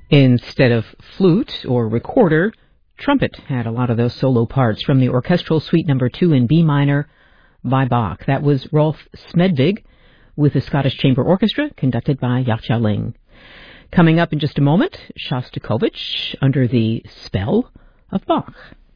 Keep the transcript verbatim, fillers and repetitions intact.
Instead of flute or recorder, trumpet had a lot of those solo parts from the Orchestral Suite Number two in B minor by Bach. That was Rolf Smedvig with the Scottish Chamber Orchestra, conducted by Yacha Ling. Coming up in just a moment, Shostakovich, Under the Spell of Bach.